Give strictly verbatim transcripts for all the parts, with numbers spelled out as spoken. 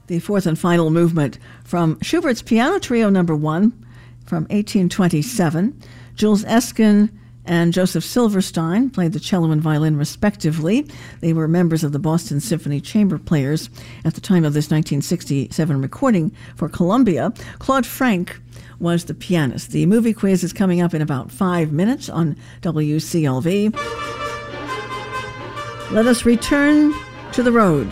the fourth and final movement from Schubert's Piano Trio Number One from eighteen twenty-seven. Jules Eskin and Joseph Silverstein played the cello and violin respectively. They were members of the Boston Symphony Chamber Players at the time of this nineteen sixty-seven recording for Columbia. Claude Frank was the pianist. The movie quiz is coming up in about five minutes on W C L V. Let us return to the road.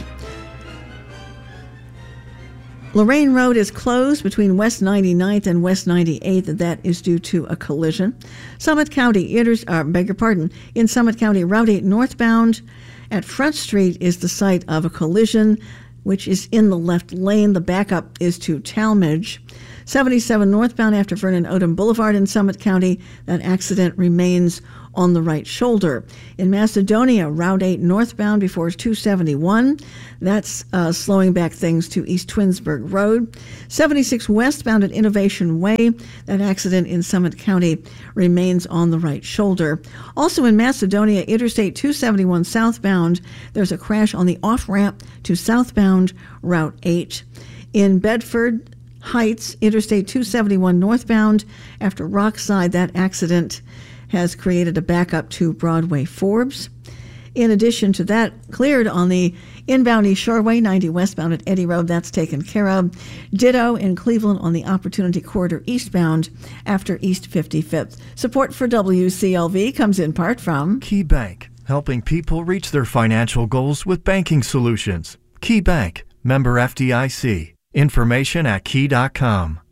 Lorraine Road is closed between West ninety-ninth and West ninety-eighth, and that is due to a collision. Summit County, uh, beg your pardon, in Summit County, Route eight northbound at Front Street is the site of a collision, which is in the left lane. The backup is to Talmadge. seventy-seven northbound after Vernon Odom Boulevard in Summit County, that accident remains on the right shoulder. In Macedonia, Route eight northbound before two seventy-one. That's uh, slowing back things to East Twinsburg Road. seventy-six westbound at Innovation Way. That accident in Summit County remains on the right shoulder. Also in Macedonia, Interstate two seventy-one southbound, there's a crash on the off-ramp to southbound Route eight. In Bedford Heights, Interstate two seventy-one northbound, after Rockside, that accident has created a backup to Broadway Forbes. In addition to that, cleared on the inbound East Shoreway, ninety westbound at Eddy Road, that's taken care of. Ditto in Cleveland on the Opportunity Corridor eastbound after East fifty-fifth. Support for W C L V comes in part from Key Bank, helping people reach their financial goals with banking solutions. Key Bank, member F D I C. Information at key dot com.